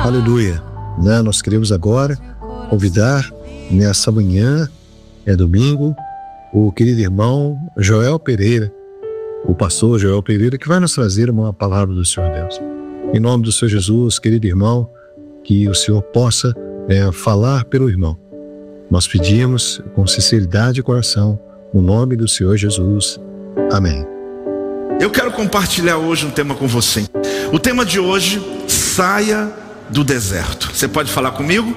Aleluia. Nós queremos agora convidar nessa manhã, domingo, o querido irmão Joel Pereira, o pastor Joel Pereira, que vai nos trazer uma palavra do Senhor Deus. Em nome do Senhor Jesus, querido irmão, que o Senhor possa falar pelo irmão. Nós pedimos com sinceridade de coração, no nome do Senhor Jesus. Amém. Eu quero compartilhar hoje um tema com você. O tema de hoje, saia do deserto. Você pode falar comigo?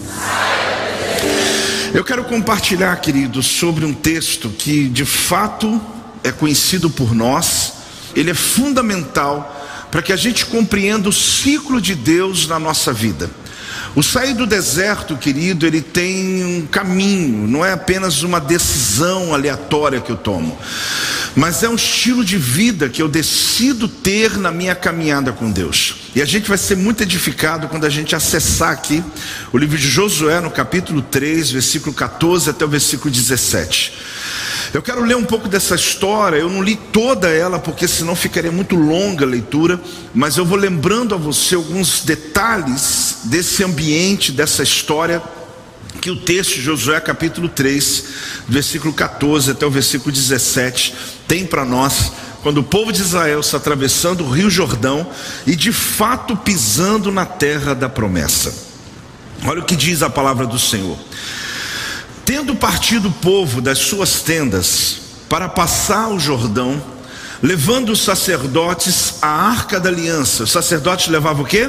Eu quero compartilhar, queridos, sobre um texto que de fato é conhecido por nós. Ele é fundamental para que a gente compreenda o ciclo de Deus na nossa vida. O sair do deserto, querido, ele tem um caminho, não é apenas uma decisão aleatória que eu tomo, mas é um estilo de vida que eu decido ter na minha caminhada com Deus. E a gente vai ser muito edificado quando a gente acessar aqui o livro de Josué, no capítulo 3, versículo 14 até o versículo 17. Eu quero ler um pouco dessa história. Eu não li toda ela, porque senão ficaria muito longa a leitura, mas eu vou lembrando a você alguns detalhes desse ambiente, dessa história, que o texto de Josué capítulo 3, versículo 14 até o versículo 17, tem para nós, quando o povo de Israel está atravessando o rio Jordão e de fato pisando na terra da promessa. Olha o que diz a palavra do Senhor. Tendo partido o povo das suas tendas para passar o Jordão, levando os sacerdotes a arca da aliança. Os sacerdotes levavam o quê?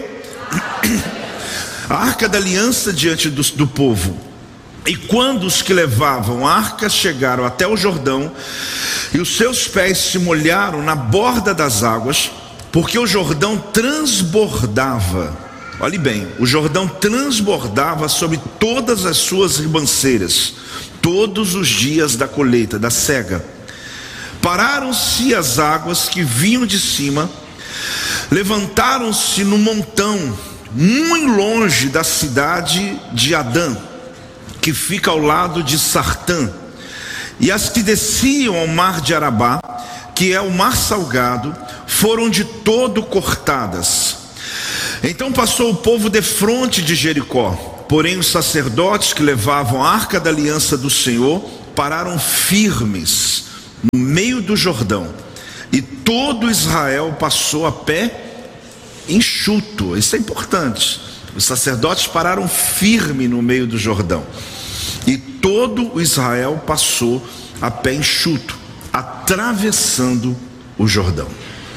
A arca da aliança diante do povo. E quando os que levavam a arca chegaram até o Jordão, e os seus pés se molharam na borda das águas, porque o Jordão transbordava. Olhe bem, o Jordão transbordava sobre todas as suas ribanceiras, todos os dias da colheita, da cega. Pararam-se as águas que vinham de cima, levantaram-se no montão, muito longe da cidade de Adã, que fica ao lado de Sartã, e as que desciam ao mar de Arabá, que é o mar salgado, foram de todo cortadas. Então passou o povo defronte de Jericó, porém os sacerdotes que levavam a arca da aliança do Senhor pararam firmes no meio do Jordão, e todo Israel passou a pé enxuto. Isso é importante. Os sacerdotes pararam firme no meio do Jordão, e todo o Israel passou a pé enxuto, atravessando o Jordão.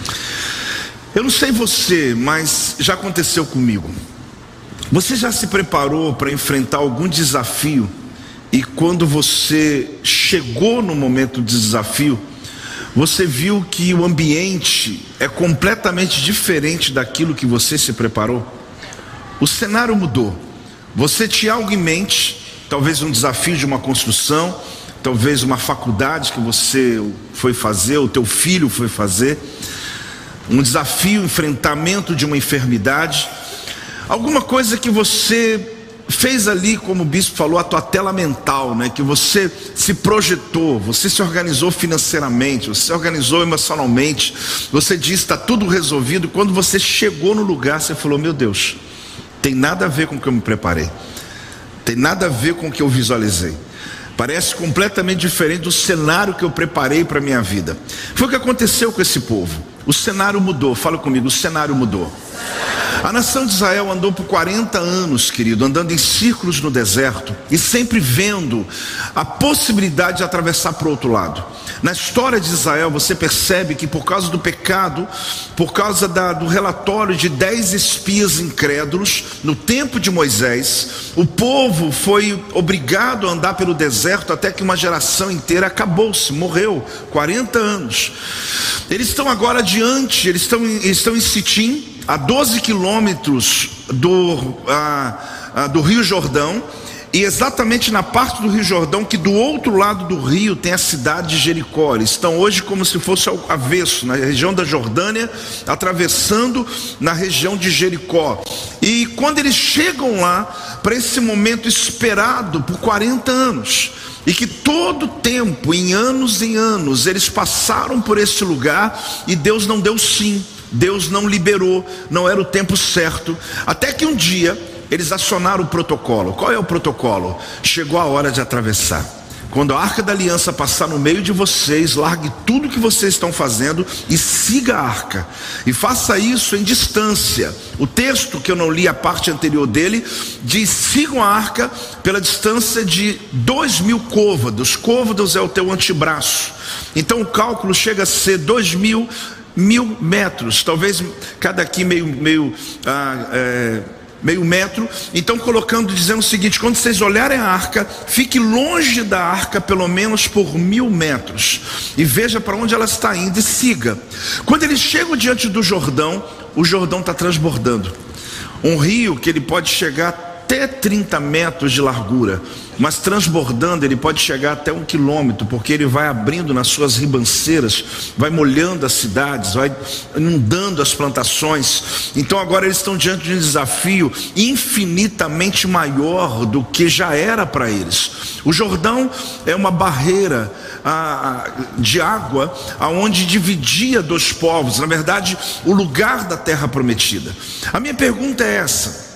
Eu não sei você, mas já aconteceu comigo. Você já se preparou para enfrentar algum desafio, e quando você chegou no momento do desafio, você viu que o ambiente é completamente diferente daquilo que você se preparou? O cenário mudou. Você tinha algo em mente, talvez um desafio de uma construção, talvez uma faculdade que você foi fazer, o teu filho foi fazer, um desafio, enfrentamento de uma enfermidade, alguma coisa que você fez ali, como o bispo falou, a tua tela mental, né? Que você se projetou, você se organizou financeiramente, você se organizou emocionalmente, você disse, está tudo resolvido. Quando você chegou no lugar, você falou, meu Deus, tem nada a ver com o que eu me preparei, tem nada a ver com o que eu visualizei, parece completamente diferente do cenário que eu preparei para a minha vida. Foi o que aconteceu com esse povo. O cenário mudou. Fala comigo, o cenário mudou. A nação de Israel andou por 40 anos, querido, andando em círculos no deserto e sempre vendo a possibilidade de atravessar para o outro lado. Na história de Israel, você percebe que por causa do pecado, por causa do relatório de 10 espias incrédulos, no tempo de Moisés, o povo foi obrigado a andar pelo deserto até que uma geração inteira acabou-se, morreu, 40 anos. Eles estão agora adiante, eles estão em Sitim, a 12 quilômetros do Rio Jordão, e exatamente na parte do Rio Jordão, que do outro lado do rio tem a cidade de Jericó. Eles estão hoje como se fosse ao avesso, na região da Jordânia, atravessando na região de Jericó. E quando eles chegam lá, para esse momento esperado por 40 anos, e que todo tempo, em anos, eles passaram por esse lugar, e Deus não deu sim. Deus não liberou, não era o tempo certo, até que um dia eles acionaram o protocolo. Qual é o protocolo? Chegou a hora de atravessar. Quando a arca da aliança passar no meio de vocês, largue tudo que vocês estão fazendo e siga a arca, e faça isso em distância. O texto, que eu não li a parte anterior dele, diz: sigam a arca pela distância de 2.000 côvados. Côvados é o teu antebraço. Então o cálculo chega a ser 2.000 metros, talvez cada aqui meio metro. Então dizendo o seguinte: quando vocês olharem a arca, fique longe da arca pelo menos por 1.000 metros, e veja para onde ela está indo e siga. Quando eles chegam diante do Jordão, o Jordão está transbordando. Um rio que ele pode chegar até 30 metros de largura, mas transbordando ele pode chegar até 1 quilômetro, porque ele vai abrindo nas suas ribanceiras, vai molhando as cidades, vai inundando as plantações. Então agora eles estão diante de um desafio infinitamente maior do que já era para eles. O Jordão é uma barreira de água, aonde dividia dois povos, na verdade o lugar da terra prometida. A minha pergunta é essa: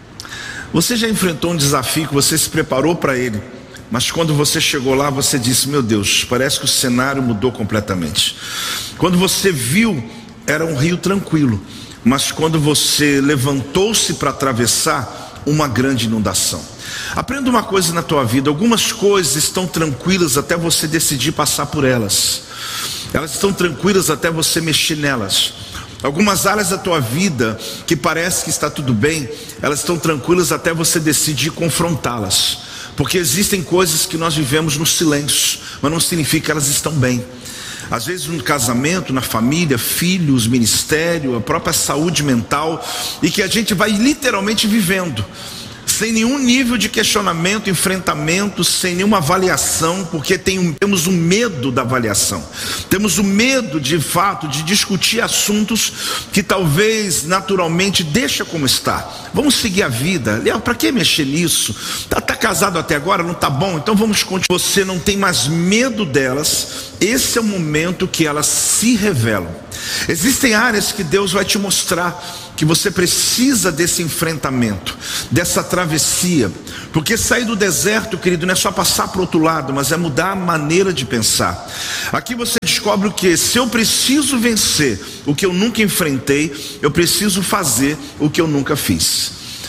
você já enfrentou um desafio que você se preparou para ele, mas quando você chegou lá, você disse: meu Deus, parece que o cenário mudou completamente. Quando você viu, era um rio tranquilo, mas quando você levantou-se para atravessar, uma grande inundação. Aprenda uma coisa na tua vida: algumas coisas estão tranquilas até você decidir passar por elas. Elas estão tranquilas até você mexer nelas. Algumas áreas da tua vida que parece que está tudo bem, elas estão tranquilas até você decidir confrontá-las. Porque existem coisas que nós vivemos no silêncio, mas não significa que elas estão bem. Às vezes no casamento, na família, filhos, ministério, a própria saúde mental, e que a gente vai literalmente vivendo sem nenhum nível de questionamento, enfrentamento, sem nenhuma avaliação, porque temos o medo da avaliação, temos o medo de fato de discutir assuntos que talvez naturalmente deixa como está. Vamos seguir a vida. Para que mexer nisso? Tá casado até agora, não tá bom? Então vamos continuar. Você não tem mais medo delas. Esse é o momento que elas se revelam. Existem áreas que Deus vai te mostrar que você precisa desse enfrentamento, dessa travessia, porque sair do deserto, querido, não é só passar para o outro lado, mas é mudar a maneira de pensar. Aqui você descobre o que? Se eu preciso vencer o que eu nunca enfrentei, eu preciso fazer o que eu nunca fiz.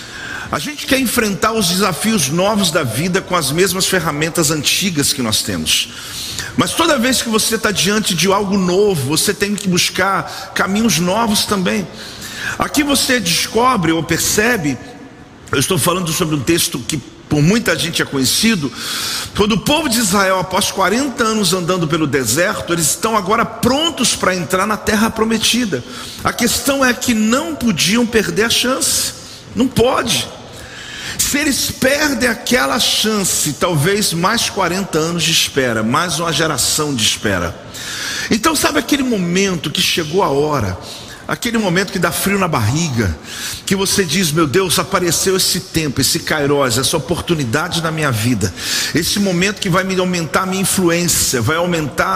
A gente quer enfrentar os desafios novos da vida com as mesmas ferramentas antigas que nós temos, mas toda vez que você está diante de algo novo, você tem que buscar caminhos novos também. Aqui você descobre ou percebe, eu estou falando sobre um texto que por muita gente é conhecido, quando o povo de Israel, após 40 anos andando pelo deserto, eles estão agora prontos para entrar na terra prometida. A questão é que não podiam perder a chance, não pode. Se eles perdem aquela chance, talvez mais 40 anos de espera, mais uma geração de espera. Então sabe aquele momento que chegou a hora, aquele momento que dá frio na barriga, que você diz: meu Deus, apareceu esse tempo, esse Kairos, essa oportunidade na minha vida, esse momento que vai me aumentar a minha influência, vai aumentar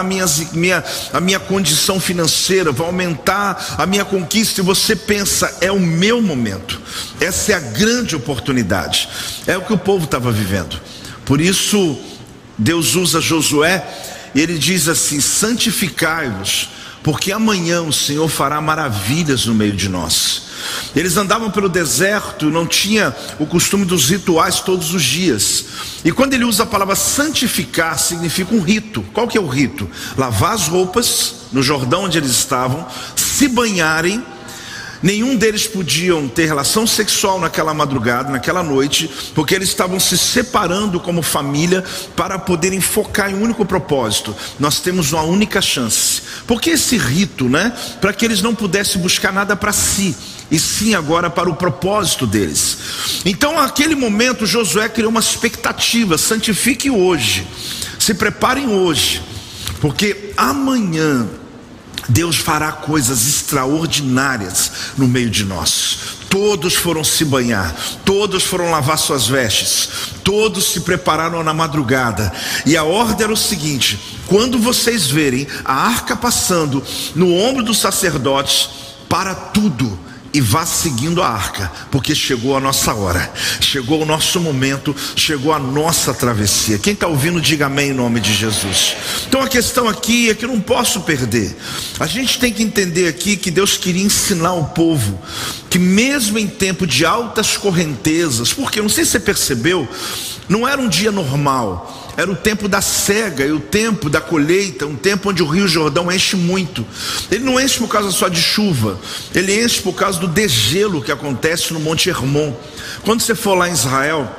a minha condição financeira, vai aumentar a minha conquista, e você pensa: é o meu momento, essa é a grande oportunidade. É o que o povo estava vivendo. Por isso Deus usa Josué e ele diz assim: santificai-vos, porque amanhã o Senhor fará maravilhas no meio de nós. Eles andavam pelo deserto, não tinha o costume dos rituais todos os dias. E quando ele usa a palavra santificar, significa um rito. Qual que é o rito? Lavar as roupas no Jordão onde eles estavam, se banharem. Nenhum deles podiam ter relação sexual naquela madrugada, naquela noite, porque eles estavam se separando como família para poderem focar em um único propósito. Nós temos uma única chance. Por que esse rito, né? Para que eles não pudessem buscar nada para si, e sim agora para o propósito deles. Então naquele momento Josué criou uma expectativa: santifique hoje, se preparem hoje, porque amanhã Deus fará coisas extraordinárias no meio de nós. Todos foram se banhar, todos foram lavar suas vestes, todos se prepararam na madrugada. E a ordem era o seguinte: quando vocês verem a arca passando no ombro dos sacerdotes, para tudo e vá seguindo a arca, porque chegou a nossa hora, chegou o nosso momento, chegou a nossa travessia. Quem está ouvindo, diga amém em nome de Jesus. Então a questão aqui é que eu não posso perder. A gente tem que entender aqui que Deus queria ensinar o povo que mesmo em tempo de altas correntezas, porque eu não sei se você percebeu, não era um dia normal. Era o tempo da cega e o tempo da colheita, um tempo onde o Rio Jordão enche muito. Ele não enche por causa só de chuva, ele enche por causa do degelo que acontece no Monte Hermon. Quando você for lá em Israel,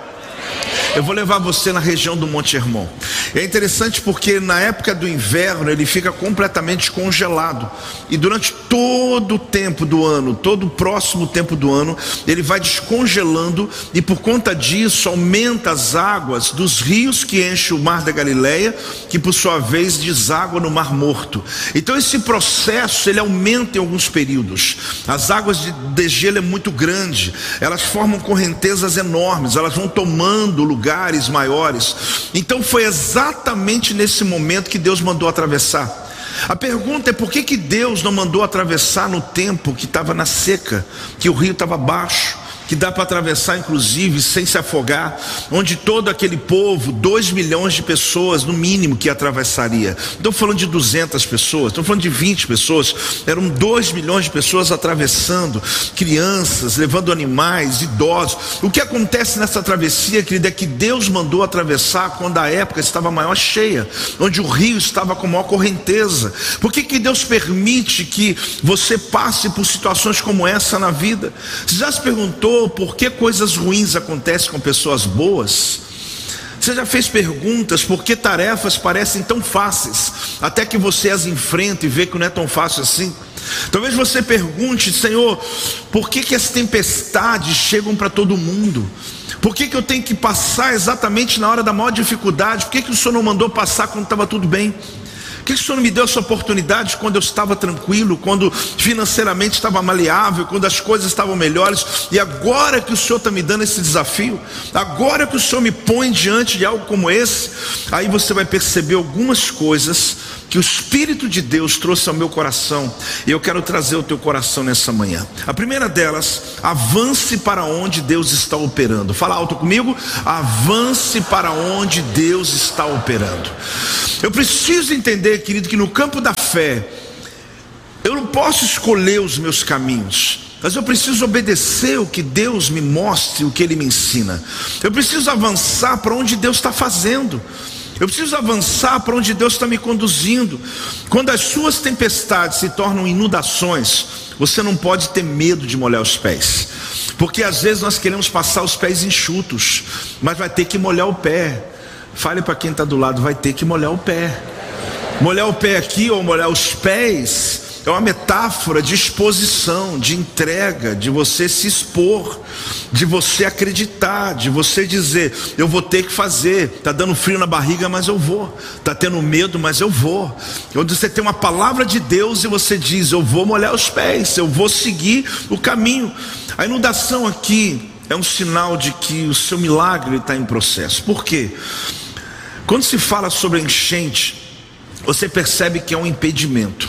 eu vou levar você na região do Monte Hermon. É interessante porque na época do inverno ele fica completamente congelado. E durante todo o tempo do ano, todo o próximo tempo do ano, ele vai descongelando. E por conta disso aumenta as águas dos rios que enchem o Mar da Galileia, que por sua vez deságua no Mar Morto. Então esse processo ele aumenta em alguns períodos. As águas de degelo é muito grande. Elas formam correntezas enormes. Elas vão tomando lugares maiores. Então foi exatamente nesse momento que Deus mandou atravessar. A pergunta é por que Deus não mandou atravessar no tempo que estava na seca, que o rio estava baixo, que dá para atravessar inclusive sem se afogar, onde todo aquele povo, 2 milhões de pessoas no mínimo que atravessaria. Estou falando de 200 pessoas, estou falando de 20 pessoas, eram 2 milhões de pessoas atravessando, crianças, levando animais, idosos. O que acontece nessa travessia, querida, é que Deus mandou atravessar quando a época estava maior cheia, onde o rio estava com maior correnteza. Por que Deus permite que você passe por situações como essa na vida? Você já se perguntou por que coisas ruins acontecem com pessoas boas? Você já fez perguntas por que tarefas parecem tão fáceis, até que você as enfrenta e vê que não é tão fácil assim? Talvez você pergunte: Senhor, por que as tempestades chegam para todo mundo? Por que eu tenho que passar exatamente na hora da maior dificuldade? Por que o Senhor não mandou passar quando estava tudo bem? Por que o Senhor não me deu essa oportunidade quando eu estava tranquilo, quando financeiramente estava maleável, quando as coisas estavam melhores? E agora que o Senhor está me dando esse desafio, agora que o Senhor me põe diante de algo como esse, aí você vai perceber algumas coisas que o Espírito de Deus trouxe ao meu coração, e eu quero trazer ao teu coração nessa manhã. A primeira delas: avance para onde Deus está operando. Fala alto comigo: avance para onde Deus está operando. Eu preciso entender, querido, que no campo da fé eu não posso escolher os meus caminhos, mas eu preciso obedecer o que Deus me mostra, o que Ele me ensina. Eu preciso avançar para onde Deus está fazendo. Eu preciso avançar para onde Deus está me conduzindo. Quando as suas tempestades se tornam inundações, você não pode ter medo de molhar os pés, porque às vezes nós queremos passar os pés enxutos, mas vai ter que molhar o pé. Fale para quem está do lado: vai ter que molhar o pé. Molhar o pé aqui, ou molhar os pés, é uma metáfora de exposição, de entrega, de você se expor, de você acreditar, de você dizer: eu vou ter que fazer. Está dando frio na barriga, mas eu vou. Está tendo medo, mas eu vou. Onde você tem uma palavra de Deus e você diz: eu vou molhar os pés, eu vou seguir o caminho. A inundação aqui é um sinal de que o seu milagre está em processo. Por quê? Quando se fala sobre a enchente, você percebe que é um impedimento.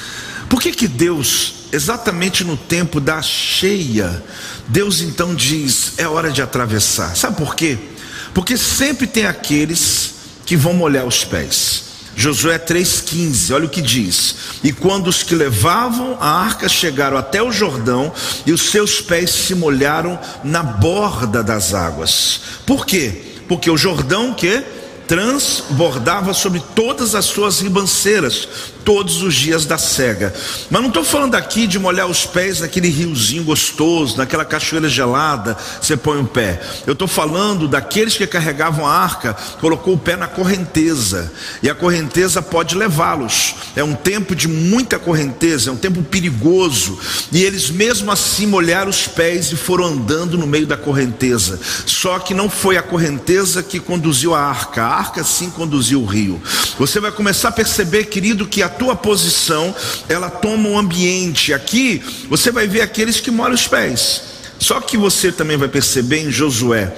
Por que Deus, exatamente no tempo da cheia, Deus então diz: é hora de atravessar? Sabe por quê? Porque sempre tem aqueles que vão molhar os pés. Josué 3,15, olha o que diz: e quando os que levavam a arca chegaram até o Jordão, e os seus pés se molharam na borda das águas. Por quê? Porque o Jordão que transbordava sobre todas as suas ribanceiras todos os dias da cega. Mas não estou falando aqui de molhar os pés naquele riozinho gostoso, naquela cachoeira gelada, você põe o pé. Eu estou falando daqueles que carregavam a arca, colocou o pé na correnteza, e a correnteza pode levá-los. É um tempo de muita correnteza, é um tempo perigoso, e eles mesmo assim molharam os pés e foram andando no meio da correnteza. Só que não foi a correnteza que conduziu a arca sim conduziu o rio. Você vai começar a perceber, querido, que a tua posição, ela toma um ambiente. Aqui você vai ver aqueles que molham os pés. Só que você também vai perceber em Josué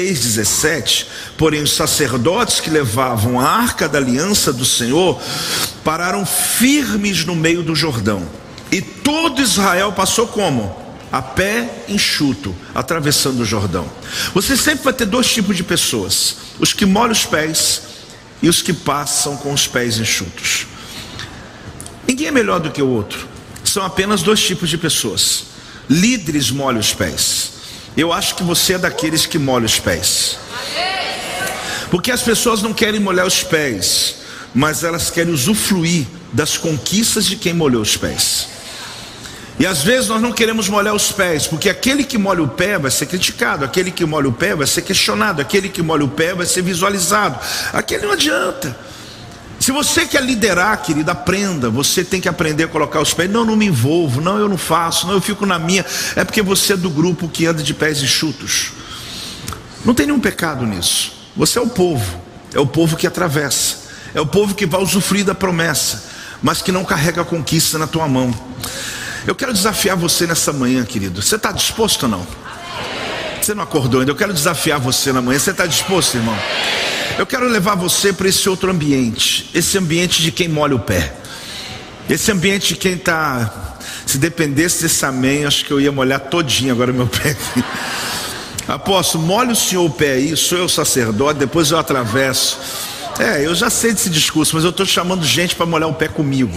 3,17, porém os sacerdotes que levavam a arca da aliança do Senhor pararam firmes no meio do Jordão. E todo Israel passou como? A pé enxuto, atravessando o Jordão. Você sempre vai ter dois tipos de pessoas: os que molham os pés e os que passam com os pés enxutos. Ninguém é melhor do que o outro. São apenas dois tipos de pessoas. Líderes molham os pés. Eu acho que você é daqueles que molham os pés. Porque as pessoas não querem molhar os pés, mas elas querem usufruir das conquistas de quem molhou os pés. E às vezes nós não queremos molhar os pés, porque aquele que molha o pé vai ser criticado, aquele que molha o pé vai ser questionado, aquele que molha o pé vai ser visualizado. Aquele não adianta. Se você quer liderar, querido, aprenda. Você tem que aprender a colocar os pés. Não me envolvo, não, eu não faço, não, eu fico na minha. É porque você é do grupo que anda de pés enxutos. Não tem nenhum pecado nisso. Você é o povo que atravessa, é o povo que vai usufruir da promessa, mas que não carrega a conquista na tua mão. Eu quero desafiar você nessa manhã, querido. Você está disposto ou não? Você não acordou ainda? Eu quero desafiar você na manhã. Você está disposto, irmão? Eu quero levar você para esse outro ambiente. Esse ambiente de quem molha o pé. Esse ambiente de quem está... Se dependesse desse amém, acho que eu ia molhar todinho agora meu pé aqui. Apóstolo, molha o senhor o pé aí. Sou eu sacerdote, depois eu atravesso. Eu já sei desse discurso, mas eu estou chamando gente para molhar o pé comigo.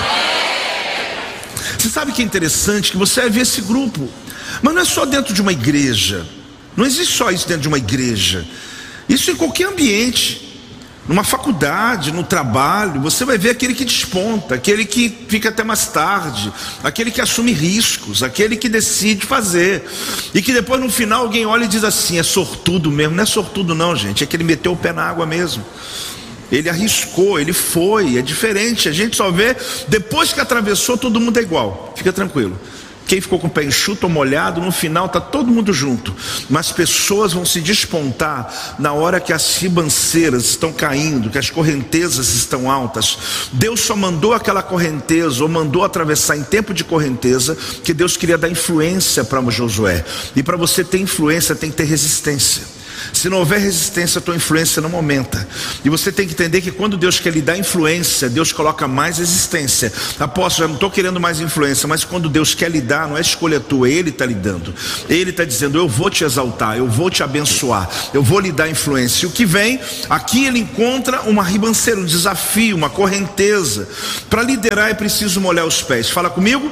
Você sabe que é interessante que você vai ver esse grupo, mas não é só dentro de uma igreja. Não existe só isso dentro de uma igreja. Isso em qualquer ambiente, numa faculdade, no trabalho. Você vai ver aquele que desponta, aquele que fica até mais tarde, aquele que assume riscos, aquele que decide fazer, e que depois no final alguém olha e diz assim: é sortudo mesmo. Não é sortudo não, gente, é que ele meteu o pé na água mesmo. Ele arriscou, ele foi. É diferente, a gente só vê depois que atravessou. Todo mundo é igual, fica tranquilo. Quem ficou com o pé enxuto ou molhado, no final está todo mundo junto. Mas pessoas vão se despontar na hora que as ribanceiras estão caindo, que as correntezas estão altas. Deus só mandou aquela correnteza, ou mandou atravessar em tempo de correnteza, que Deus queria dar influência para Josué. E para você ter influência tem que ter resistência. Se não houver resistência, a tua influência não aumenta. E você tem que entender que quando Deus quer lhe dar influência, Deus coloca mais resistência. Apóstolo, eu não estou querendo mais influência, mas quando Deus quer lhe dar, não é escolha tua, Ele está lhe dando. Ele está dizendo: eu vou te exaltar, eu vou te abençoar, eu vou lhe dar influência. E o que vem, aqui ele encontra uma ribanceira, um desafio, uma correnteza. Para liderar é preciso molhar os pés. Fala comigo.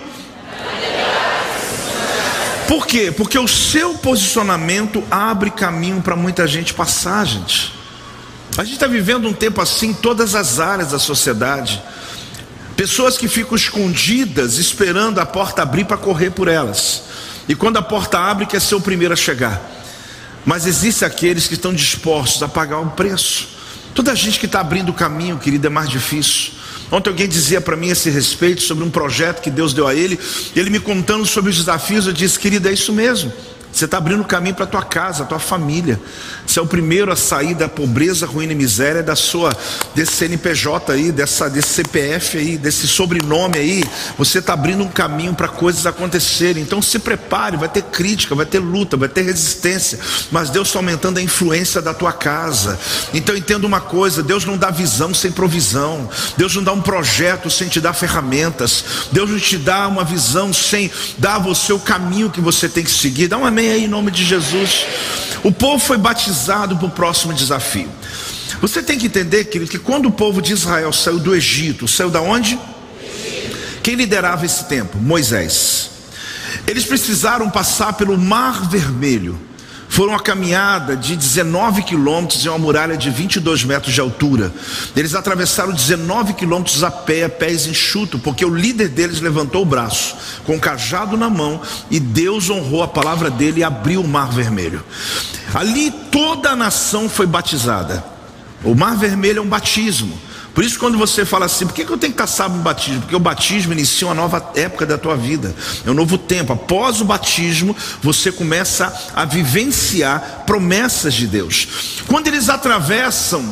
Por quê? Porque o seu posicionamento abre caminho para muita gente passar, gente. A gente está vivendo um tempo assim em todas as áreas da sociedade. Pessoas que ficam escondidas esperando a porta abrir para correr por elas. E quando a porta abre, quer ser o primeiro a chegar. Mas existem aqueles que estão dispostos a pagar um preço. Toda gente que está abrindo o caminho, querido, é mais difícil. Ontem alguém dizia para mim a esse respeito, sobre um projeto que Deus deu a ele. Ele me contando sobre os desafios. Eu disse: querido, é isso mesmo. Você está abrindo caminho para a tua casa, a tua família. Você é o primeiro a sair da pobreza, ruína e miséria desse CNPJ aí, desse CPF aí, desse sobrenome aí. Você está abrindo um caminho para coisas acontecerem. Então se prepare, vai ter crítica, vai ter luta, vai ter resistência, mas Deus está aumentando a influência da tua casa. Então entenda uma coisa: Deus não dá visão sem provisão. Deus não dá um projeto sem te dar ferramentas. Deus não te dá uma visão sem dar a você o caminho que você tem que seguir. Dá um amém aí em nome de Jesus. O povo foi batizado para o próximo desafio. Você tem que entender, querido, que quando o povo de Israel saiu do Egito, saiu da onde? Quem liderava esse tempo? Moisés. Eles precisaram passar pelo Mar Vermelho. Foram uma caminhada de 19 quilômetros em uma muralha de 22 metros de altura. Eles atravessaram 19 quilômetros a pé, pés enxutos, porque o líder deles levantou o braço, com o cajado na mão, e Deus honrou a palavra dele e abriu o Mar Vermelho. Ali toda a nação foi batizada. O Mar Vermelho é um batismo. Por isso quando você fala assim: por que eu tenho que estar sábado no batismo? Porque o batismo inicia uma nova época da tua vida. É um novo tempo. Após o batismo, você começa a vivenciar promessas de Deus. Quando eles atravessam,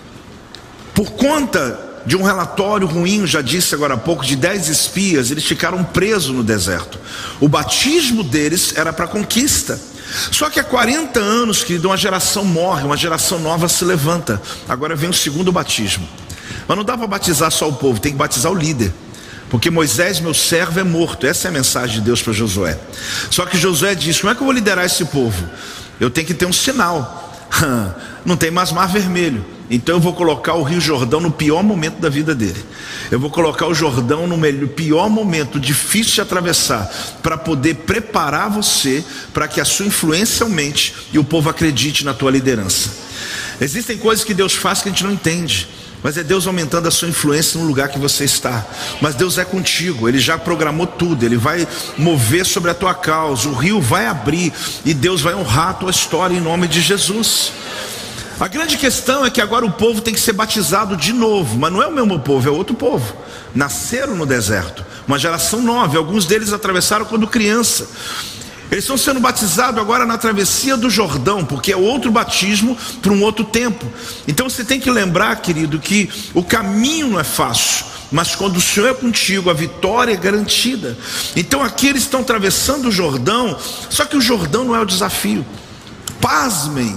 por conta de um relatório ruim, já disse agora há pouco, de 10 espias, eles ficaram presos no deserto. O batismo deles era para conquista. Só que há 40 anos, querido, uma geração morre, uma geração nova se levanta. Agora vem o segundo batismo. Mas não dá para batizar só o povo, tem que batizar o líder. porque Moisés, meu servo, é morto. Essa é a mensagem de Deus para Josué. Só que Josué diz: como é que eu vou liderar esse povo? Eu tenho que ter um sinal. Não tem mais mar vermelho, então eu vou colocar o Rio Jordão no pior momento da vida dele. Eu vou colocar o Jordão no pior momento, difícil de atravessar, para poder preparar você, para que a sua influência aumente e o povo acredite na tua liderança. Existem coisas que Deus faz que a gente não entende, mas é Deus aumentando a sua influência no lugar que você está. Mas Deus é contigo, Ele já programou tudo, Ele vai mover sobre a tua causa, o rio vai abrir e Deus vai honrar a tua história em nome de Jesus. A grande questão é que agora o povo tem que ser batizado de novo, mas não é o mesmo povo, é outro povo. Nasceram no deserto, uma geração nova, alguns deles atravessaram quando criança. Eles estão sendo batizados agora na travessia do Jordão, porque é outro batismo para um outro tempo. Então você tem que lembrar, querido, que o caminho não é fácil, mas quando o Senhor é contigo, a vitória é garantida. Então aqui eles estão atravessando o Jordão, só que o Jordão não é o desafio. Pasmem.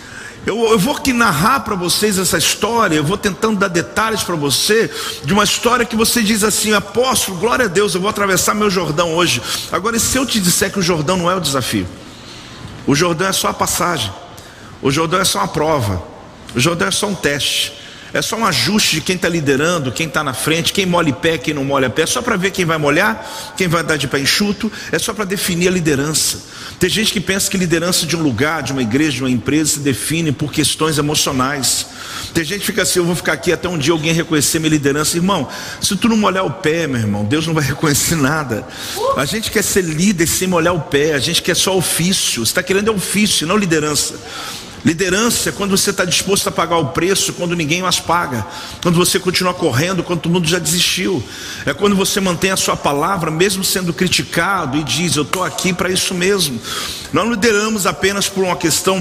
Eu vou aqui narrar para vocês essa história, eu vou tentando dar detalhes para você, de uma história que você diz assim: apóstolo, glória a Deus, eu vou atravessar meu Jordão hoje. Agora, e se eu te disser que o Jordão não é o desafio? O Jordão é só a passagem, o Jordão é só uma prova, o Jordão é só um teste, é só um ajuste de quem está liderando, quem está na frente, quem molha pé, quem não molha pé, é só para ver quem vai molhar, quem vai dar de pé enxuto, é só para definir a liderança. Tem gente que pensa que liderança de um lugar, de uma igreja, de uma empresa se define por questões emocionais. Tem gente que fica assim: eu vou ficar aqui até um dia alguém reconhecer minha liderança. Irmão, se tu não molhar o pé, meu irmão, Deus não vai reconhecer nada. A gente quer ser líder sem molhar o pé, a gente quer só ofício. Você está querendo ofício, não liderança. Liderança é quando você está disposto a pagar o preço quando ninguém mais paga, quando você continua correndo quando todo mundo já desistiu. É quando você mantém a sua palavra mesmo sendo criticado e diz: eu estou aqui para isso mesmo. Nós não lideramos apenas por uma questão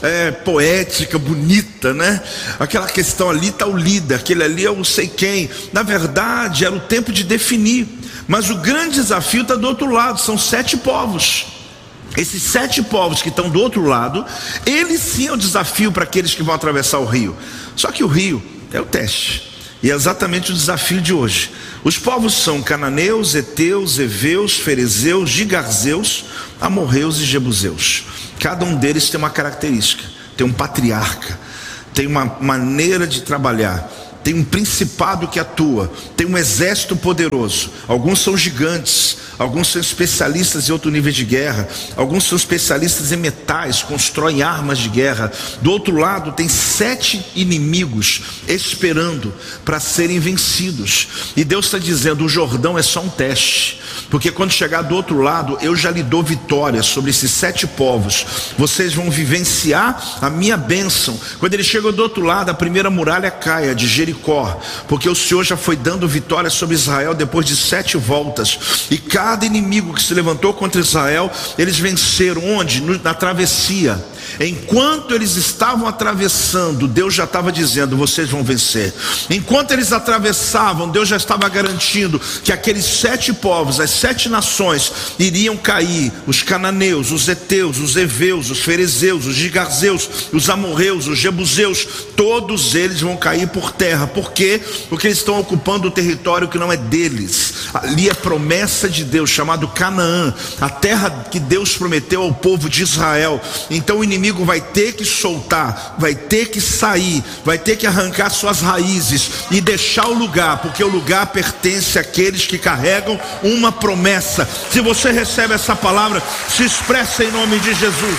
poética, bonita, né? Aquela questão ali está o líder, aquele ali é o sei quem. Na verdade era o tempo de definir, mas o grande desafio está do outro lado, são 7 povos. Esses 7 povos que estão do outro lado, eles sim é o desafio para aqueles que vão atravessar o rio. Só que o rio é o teste, e é exatamente o desafio de hoje. Os povos são cananeus, heteus, heveus, ferezeus, gigarzeus, amorreus e jebuseus. Cada um deles tem uma característica, tem um patriarca, tem uma maneira de trabalhar, tem um principado que atua, tem um exército poderoso. Alguns são gigantes, alguns são especialistas em outro nível de guerra, alguns são especialistas em metais, constroem armas de guerra. Do outro lado tem 7 inimigos esperando para serem vencidos. E Deus está dizendo: o Jordão é só um teste, porque quando chegar do outro lado eu já lhe dou vitória sobre esses 7 povos. Vocês vão vivenciar a minha bênção. Quando ele chega do outro lado, a primeira muralha cai, a de Jericó, porque o Senhor já foi dando vitória sobre Israel depois de 7 voltas. E cada inimigo que se levantou contra Israel, eles venceram onde? Na travessia. Enquanto eles estavam atravessando, Deus já estava dizendo: vocês vão vencer. Enquanto eles atravessavam, Deus já estava garantindo que aqueles 7 povos, as 7 nações iriam cair: os cananeus, os heteus, os heveus, os ferezeus, os gigarzeus, os amorreus, os jebuseus. Todos eles vão cair por terra. Por quê? Porque eles estão ocupando o território que não é deles. Ali é promessa de Deus, chamado Canaã, a terra que Deus prometeu ao povo de Israel. Então o inimigo vai ter que soltar, vai ter que sair, vai ter que arrancar suas raízes e deixar o lugar, porque o lugar pertence àqueles que carregam uma promessa. Se você recebe essa palavra, se expressa em nome de Jesus.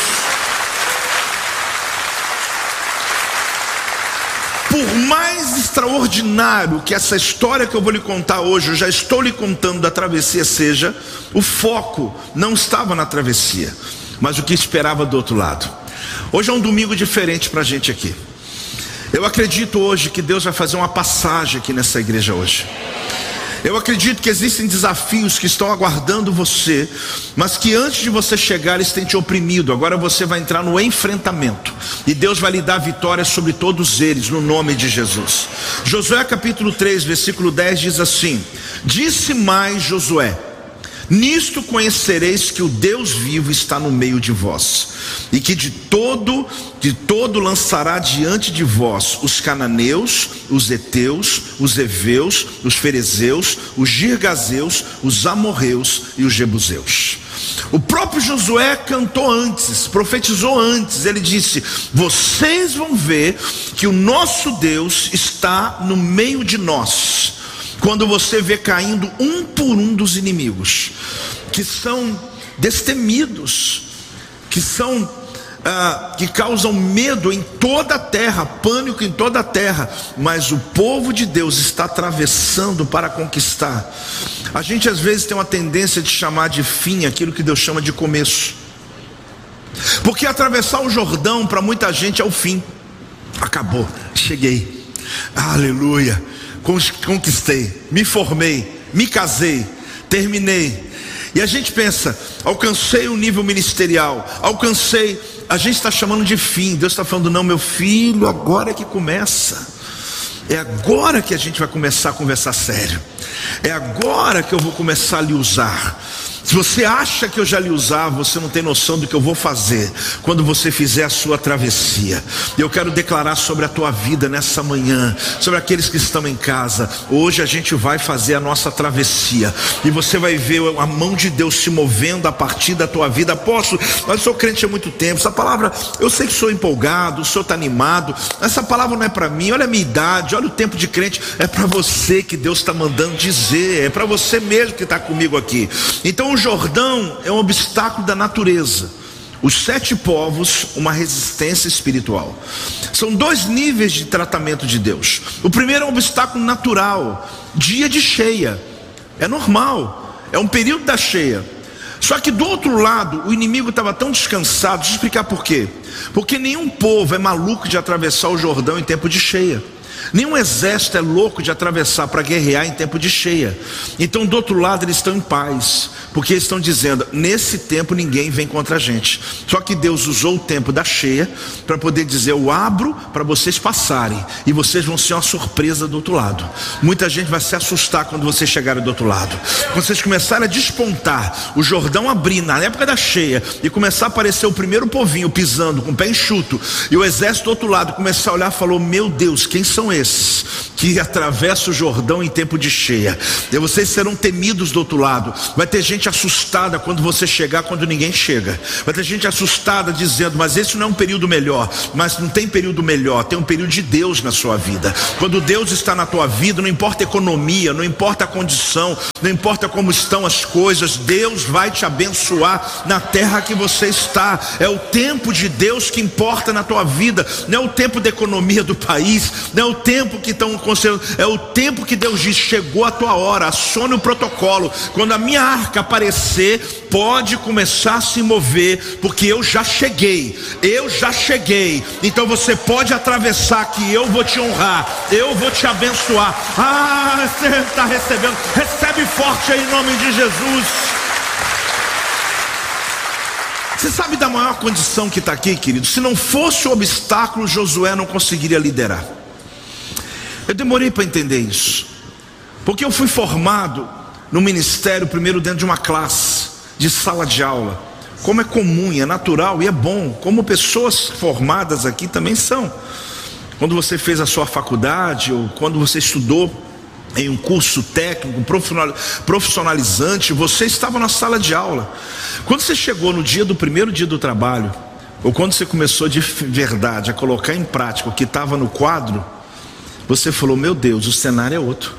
Por mais extraordinário que essa história que eu vou lhe contar hoje, eu já estou lhe contando da travessia seja, o foco não estava na travessia, mas o que esperava do outro lado. Hoje é um domingo diferente para a gente aqui. Eu acredito hoje que Deus vai fazer uma passagem aqui nessa igreja hoje. Eu acredito que existem desafios que estão aguardando você, mas que antes de você chegar eles têm te oprimido. Agora você vai entrar no enfrentamento e Deus vai lhe dar vitória sobre todos eles, no nome de Jesus. Josué capítulo 3 versículo 10 diz assim: disse mais Josué: Nisto conhecereis que o Deus vivo está no meio de vós, e que de todo lançará diante de vós os cananeus, os heteus, os heveus, os ferezeus, os girgazeus, os amorreus e os jebuseus. O próprio Josué cantou antes, profetizou antes. Ele disse: vocês vão ver que o nosso Deus está no meio de nós, quando você vê caindo um por um dos inimigos, que são destemidos, que causam medo em toda a terra, pânico em toda a terra, mas o povo de Deus está atravessando para conquistar. A gente às vezes tem uma tendência de chamar de fim aquilo que Deus chama de começo, porque atravessar o Jordão para muita gente é o fim. Acabou, cheguei, aleluia, conquistei, me formei, me casei, terminei. E a gente pensa: alcancei o nível ministerial, a gente está chamando de fim. Deus está falando: não, meu filho, agora é que começa. É agora que a gente vai começar a conversar sério. É agora que eu vou começar a lhe usar. Se você acha que eu já lhe usava, você não tem noção do que eu vou fazer quando você fizer a sua travessia. E eu quero declarar sobre a tua vida nessa manhã, sobre aqueles que estão em casa. Hoje a gente vai fazer a nossa travessia, e você vai ver a mão de Deus se movendo a partir da tua vida. Apóstolo, eu sou crente há muito tempo, essa palavra, eu sei que sou empolgado, o senhor está animado, essa palavra não é para mim. Olha a minha idade, olha o tempo de crente. É para você que Deus está mandando dizer, é para você mesmo que está comigo aqui. Então o Jordão é um obstáculo da natureza. Os 7 povos, uma resistência espiritual. São 2 níveis de tratamento de Deus. O primeiro é um obstáculo natural, dia de cheia. É normal, é um período da cheia. Só que do outro lado, o inimigo estava tão descansado. Deixa eu explicar por quê. Porque nenhum povo é maluco de atravessar o Jordão em tempo de cheia. Nenhum exército é louco de atravessar para guerrear em tempo de cheia. Então do outro lado eles estão em paz, porque eles estão dizendo: nesse tempo ninguém vem contra a gente. Só que Deus usou o tempo da cheia para poder dizer: eu abro para vocês passarem, e vocês vão ser uma surpresa do outro lado. Muita gente vai se assustar quando vocês chegarem do outro lado. Quando vocês começarem a despontar, o Jordão abrir na época da cheia, e começar a aparecer o primeiro povinho pisando com o pé enxuto, e o exército do outro lado começar a olhar e falou: meu Deus, quem são esses que atravessa o Jordão em tempo de cheia? E vocês serão temidos do outro lado. Vai ter gente assustada quando você chegar, quando ninguém chega. Vai ter gente assustada dizendo: mas esse não é um período melhor. Mas não tem período melhor, tem um período de Deus na sua vida. Quando Deus está na tua vida, não importa a economia, não importa a condição, não importa como estão as coisas, Deus vai te abençoar na terra que você está. É o tempo de Deus que importa na tua vida, não é o tempo da economia do país, não é o tempo que estão considerando, é o tempo que Deus diz: chegou a tua hora, acione o protocolo. Quando a minha arca aparecer, pode começar a se mover, porque eu já cheguei. Então você pode atravessar, que eu vou te honrar, eu vou te abençoar. Ah, você está recebendo, recebe forte aí em nome de Jesus. Você sabe da maior condição que está aqui, querido? Se não fosse o obstáculo, Josué não conseguiria liderar. Eu demorei para entender isso, porque eu fui formado no ministério primeiro dentro de uma classe de sala de aula, como é comum e é natural e é bom, como pessoas formadas aqui também são. Quando você fez a sua faculdade, ou quando você estudou em um curso técnico, profissionalizante, você estava na sala de aula. Quando você chegou no primeiro dia do trabalho, ou quando você começou de verdade a colocar em prática o que estava no quadro, você falou: meu Deus, o cenário é outro.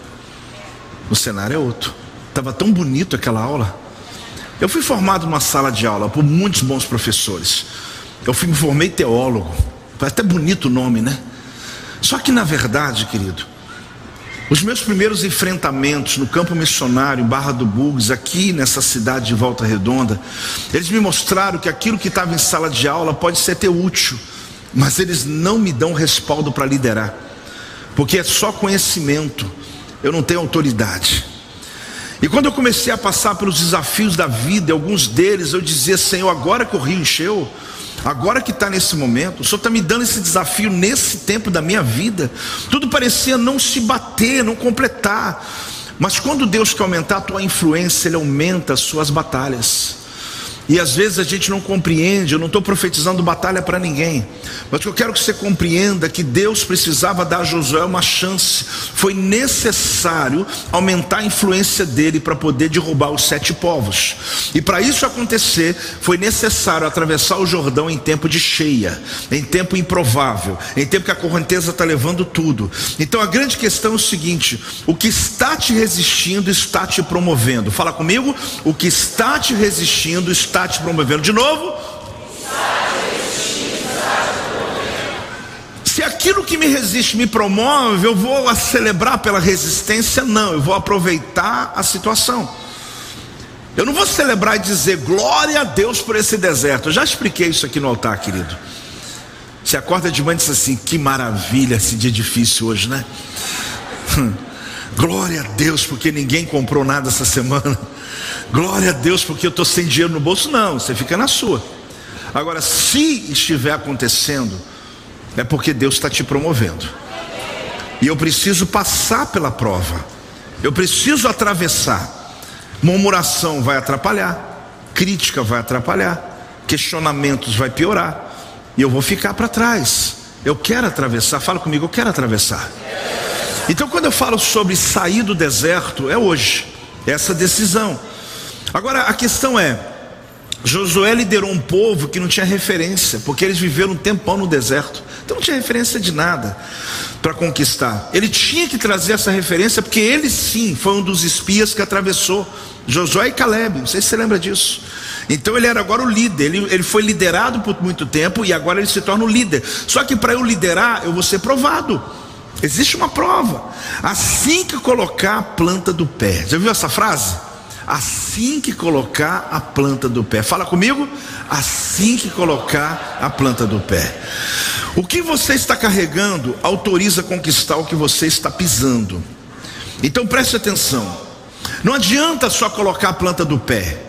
Estava tão bonito aquela aula. Eu fui formado numa sala de aula por muitos bons professores. Me formei teólogo. Até bonito o nome, né? Só que na verdade, querido, os meus primeiros enfrentamentos no campo missionário, em Barra do Bugres, aqui nessa cidade de Volta Redonda, eles me mostraram que aquilo que estava em sala de aula pode ser até útil, mas eles não me dão respaldo para liderar, porque é só conhecimento, eu não tenho autoridade. E quando eu comecei a passar pelos desafios da vida, alguns deles eu dizia: Senhor, agora que o rio encheu, agora que está nesse momento, o Senhor está me dando esse desafio nesse tempo da minha vida. Tudo parecia não se bater, não completar. Mas quando Deus quer aumentar a tua influência, Ele aumenta as suas batalhas. E às vezes a gente não compreende. Eu não estou profetizando batalha para ninguém, mas eu quero que você compreenda que Deus precisava dar a Josué uma chance. Foi necessário aumentar a influência dele para poder derrubar os 7 povos. E para isso acontecer, foi necessário atravessar o Jordão em tempo de cheia, em tempo improvável, em tempo que a correnteza está levando tudo. Então a grande questão é o seguinte: o que está te resistindo está te promovendo. Fala comigo: o que está te resistindo está te promovendo. De novo, se aquilo que me resiste me promove, eu vou celebrar pela resistência? Não, eu vou aproveitar a situação. Eu não vou celebrar e dizer glória a Deus por esse deserto. Eu já expliquei isso aqui no altar, querido. Você acorda de manhã e diz assim: que maravilha esse dia difícil hoje, né? Glória a Deus porque ninguém comprou nada essa semana. Glória a Deus porque eu estou sem dinheiro no bolso. Não, você fica na sua. Agora, se estiver acontecendo, é porque Deus está te promovendo. E eu preciso passar pela prova. Eu preciso atravessar. Murmuração vai atrapalhar, crítica vai atrapalhar, questionamentos vai piorar, e eu vou ficar para trás. Eu quero atravessar. Fala comigo: eu quero atravessar. Então quando eu falo sobre sair do deserto, é hoje, é essa decisão. Agora a questão é, Josué liderou um povo que não tinha referência, porque eles viveram um tempão no deserto, então não tinha referência de nada para conquistar. Ele tinha que trazer essa referência, porque ele sim foi um dos espias que atravessou. Josué e Caleb, não sei se você lembra disso. Então ele era agora o líder, ele foi liderado por muito tempo e agora ele se torna o líder. Só que para eu liderar, eu vou ser provado. Existe uma prova. Assim que colocar a planta do pé. Já viu essa frase? Assim que colocar a planta do pé. Fala comigo: assim que colocar a planta do pé. O que você está carregando autoriza a conquistar o que você está pisando. Então preste atenção. Não adianta só colocar a planta do pé.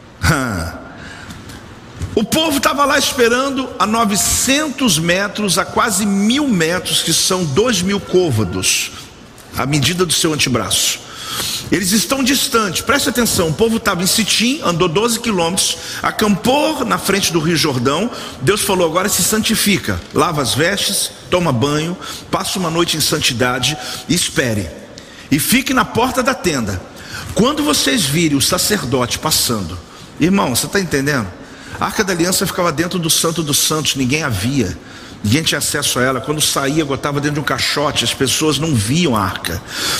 O povo estava lá esperando a 900 metros, a quase 1000 metros, que são 2000 côvados, a medida do seu antebraço. Eles estão distantes, preste atenção. O povo estava em Sitim, andou 12 quilômetros, acampou na frente do Rio Jordão. Deus falou: agora se santifica, lava as vestes, toma banho, passa uma noite em santidade e espere, e fique na porta da tenda. Quando vocês virem o sacerdote passando, irmão, você está entendendo? A Arca da Aliança ficava dentro do Santo dos Santos, ninguém a via, ninguém tinha acesso a ela. Quando saía, botava dentro de um caixote, as pessoas não viam a arca.